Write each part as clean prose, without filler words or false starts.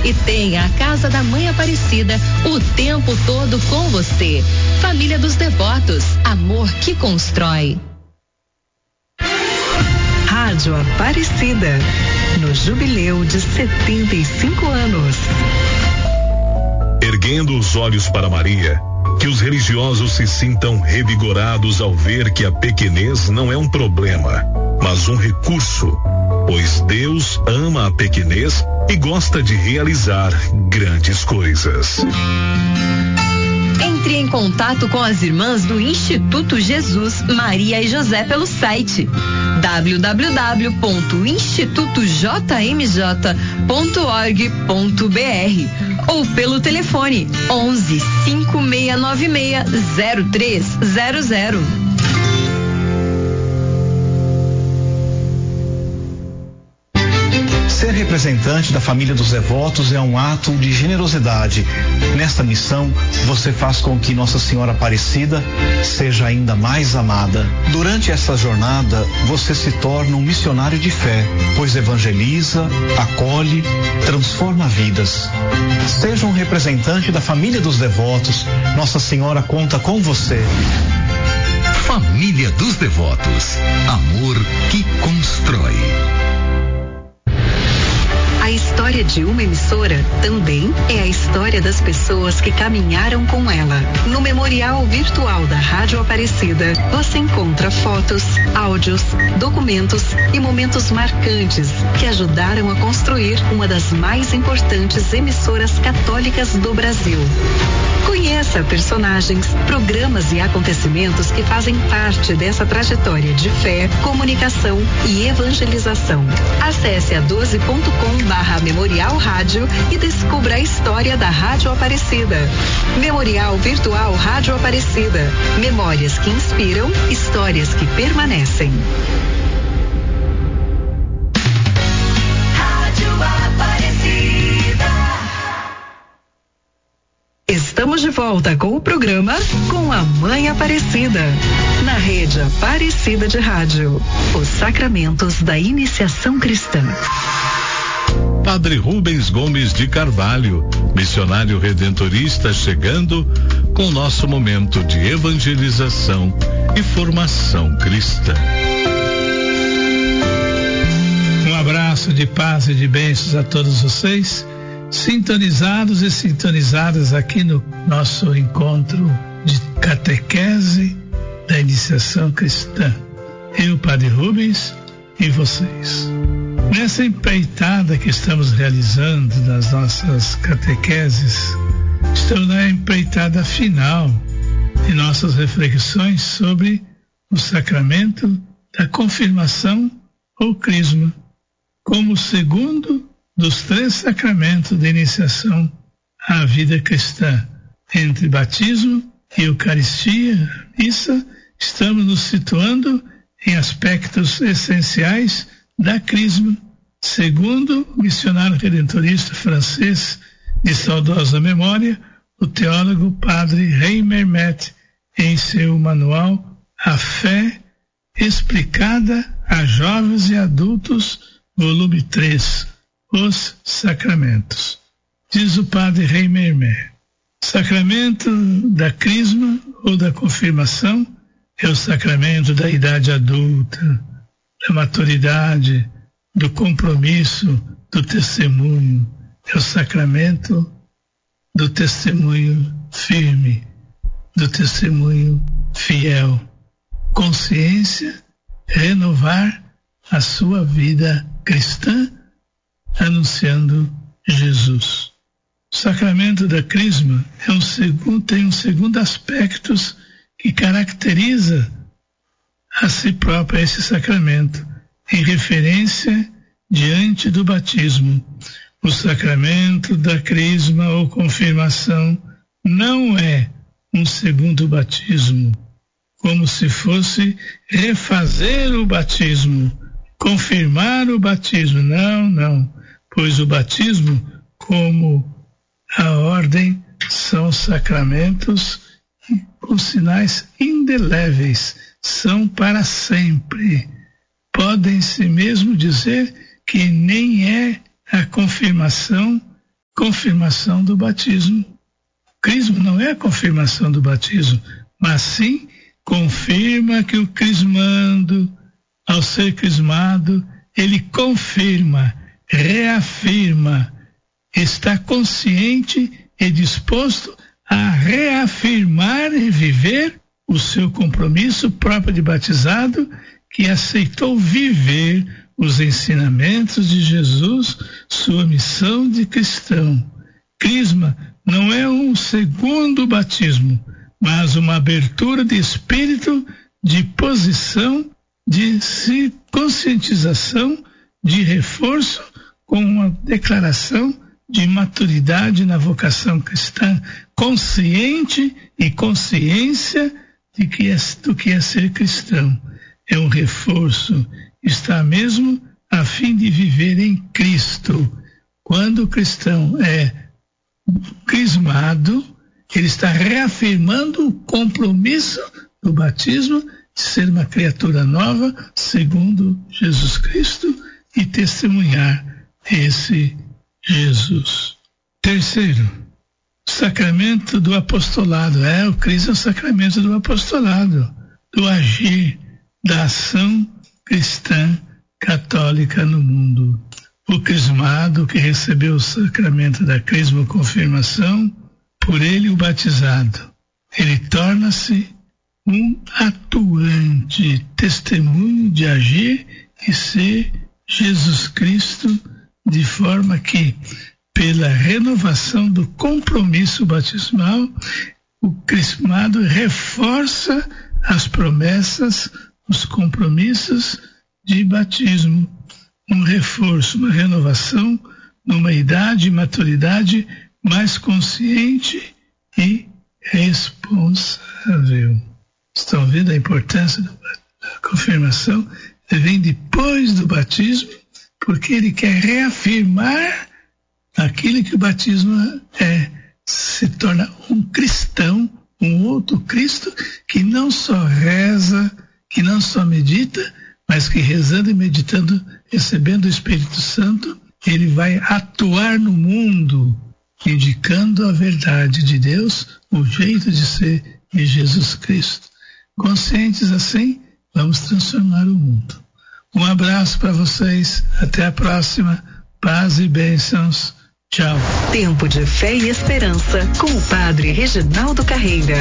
e tenha a Casa da Mãe Aparecida o tempo todo com você. Família dos Devotos, amor que constrói. Rádio Aparecida, no jubileu de 75 anos. Erguendo os olhos para Maria, que os religiosos se sintam revigorados ao ver que a pequenez não é um problema, mas um recurso, pois Deus ama a pequenez e gosta de realizar grandes coisas. Entre em contato com as irmãs do Instituto Jesus, Maria e José pelo site www.institutojmj.org.br ou pelo telefone 11 5696 0300. Ser representante da família dos devotos é um ato de generosidade. Nesta missão, você faz com que Nossa Senhora Aparecida seja ainda mais amada. Durante essa jornada, você se torna um missionário de fé, pois evangeliza, acolhe, transforma vidas. Seja um representante da família dos devotos. Nossa Senhora conta com você. Família dos Devotos. Amor que constrói. A história de uma emissora também é a história das pessoas que caminharam com ela. No Memorial Virtual da Rádio Aparecida, você encontra fotos, áudios, documentos e momentos marcantes que ajudaram a construir uma das mais importantes emissoras católicas do Brasil. Conheça personagens, programas e acontecimentos que fazem parte dessa trajetória de fé, comunicação e evangelização. Acesse a 12.com/Memorial Rádio e descubra a história da Rádio Aparecida. Memorial Virtual Rádio Aparecida. Memórias que inspiram, histórias que permanecem. Rádio Aparecida. Estamos de volta com o programa Com a Mãe Aparecida, na rede Aparecida de Rádio. Os sacramentos da iniciação cristã. Padre Rubens Gomes de Carvalho, missionário redentorista, chegando com o nosso momento de evangelização e formação cristã. Um abraço de paz e de bênçãos a todos vocês, sintonizados e sintonizadas aqui no nosso encontro de catequese da iniciação cristã. Eu, Padre Rubens, e vocês. Nessa empreitada que estamos realizando nas nossas catequeses, estamos na empreitada final de nossas reflexões sobre o sacramento da confirmação ou crisma, como o segundo dos 3 sacramentos de iniciação à vida cristã. Entre batismo e Eucaristia, missa, estamos nos situando em aspectos essenciais da crisma, segundo o missionário redentorista francês de saudosa memória, o teólogo Padre Reimer Met, em seu manual A Fé Explicada a Jovens e Adultos, volume 3, Os Sacramentos. Diz o Padre Reimer Met: sacramento da crisma ou da confirmação é o sacramento da idade adulta, da maturidade, do compromisso, do testemunho. É o sacramento do testemunho firme, do testemunho fiel. Consciência, renovar a sua vida cristã, anunciando Jesus. O sacramento da crisma tem um segundo aspecto que caracteriza a si próprio esse sacramento, em referência diante do batismo. O sacramento da crisma ou confirmação não é um segundo batismo, como se fosse refazer o batismo, confirmar o batismo. Não, pois o batismo, como a ordem, são sacramentos com sinais indeléveis, são para sempre. Podem-se mesmo dizer que nem é a confirmação confirmação do batismo. O crisma não é a confirmação do batismo, mas sim confirma que o crismando, ao ser crismado, ele confirma, reafirma, está consciente e disposto a reafirmar e viver o seu compromisso próprio de batizado, que aceitou viver os ensinamentos de Jesus, sua missão de cristão. Crisma não é um segundo batismo, mas uma abertura de espírito, de posição, de conscientização, de reforço, com uma declaração de maturidade na vocação cristã, consciente e consciência do que é ser cristão. É um reforço, está mesmo a fim de viver em Cristo. Quando o cristão é crismado, ele está reafirmando o compromisso do batismo de ser uma criatura nova, segundo Jesus Cristo, e testemunhar esse Jesus. Terceiro, o sacramento do apostolado. O Cristo é o sacramento do apostolado, do agir, da ação cristã católica no mundo. O crismado que recebeu o sacramento da crisma-confirmação, por ele o batizado, ele torna-se um atuante, testemunho de agir e ser Jesus Cristo, de forma que, pela renovação do compromisso batismal, o crismado reforça as promessas, os compromissos de batismo, um reforço, uma renovação, numa idade e maturidade mais consciente e responsável. Estão vendo a importância da confirmação? Ele vem depois do batismo, porque ele quer reafirmar aquilo que o batismo é. Se torna um cristão, um outro Cristo, que não só reza, que não só medita, mas que rezando e meditando, recebendo o Espírito Santo, ele vai atuar no mundo, indicando a verdade de Deus, o jeito de ser de Jesus Cristo. Conscientes assim, vamos transformar o mundo. Um abraço para vocês, até a próxima, paz e bênçãos. Tchau. Tempo de fé e esperança com o Padre Reginaldo Carreira.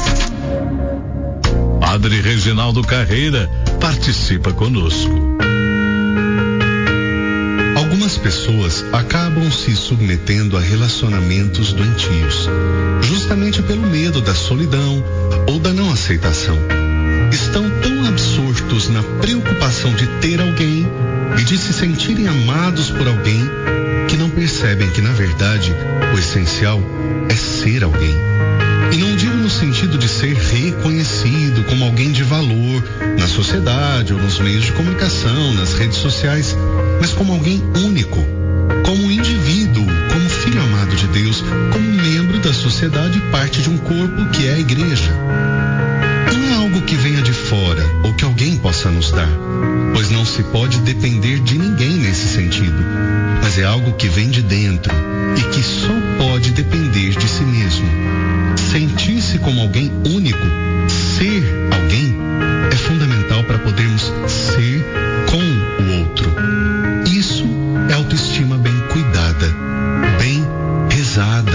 Padre Reginaldo Carreira participa conosco. Algumas pessoas acabam se submetendo a relacionamentos doentios, justamente pelo medo da solidão ou da não aceitação. Estão tão absortos na preocupação de ter alguém e de se sentirem amados por alguém que não percebem que, na verdade, o essencial é ser alguém. E não digo no sentido de ser reconhecido como alguém de valor na sociedade ou nos meios de comunicação, nas redes sociais, mas como alguém único, como um indivíduo, como filho amado de Deus, como membro da sociedade e parte de um corpo que é a igreja. Não é algo que venha de fora ou que alguém possa nos dar, pois não se pode depender de ninguém nesse sentido, mas é algo que vem de dentro e que só pode depender de si mesmo. Sentir-se como alguém único, ser alguém, é fundamental para podermos ser com o outro. Isso é autoestima bem cuidada, bem rezada.